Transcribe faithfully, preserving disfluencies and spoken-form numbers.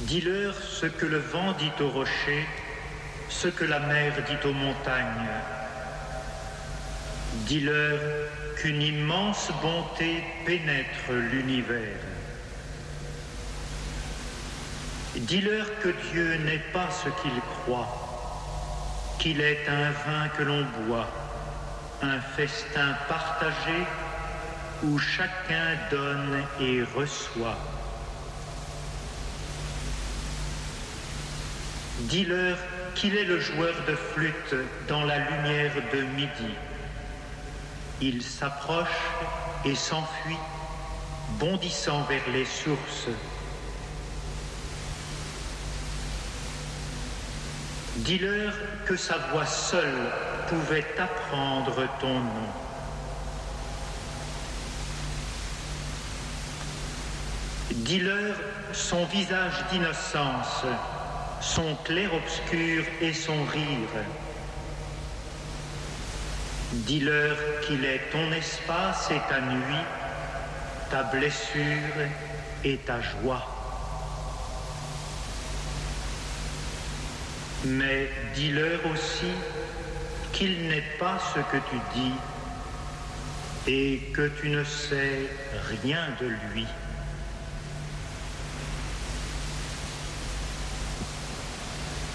Dis-leur ce que le vent dit aux rochers, ce que la mer dit aux montagnes. Dis-leur qu'une immense bonté pénètre l'univers. Dis-leur que Dieu n'est pas ce qu'il croit, qu'il est un vin que l'on boit, un festin partagé où chacun donne et reçoit. Dis-leur qu'il est le joueur de flûte dans la lumière de midi. Il s'approche et s'enfuit, bondissant vers les sources. Dis-leur que sa voix seule pouvait apprendre ton nom. Dis-leur son visage d'innocence, son clair-obscur et son rire. Dis-leur qu'il est ton espace et ta nuit, ta blessure et ta joie. Mais dis-leur aussi qu'il n'est pas ce que tu dis et que tu ne sais rien de lui.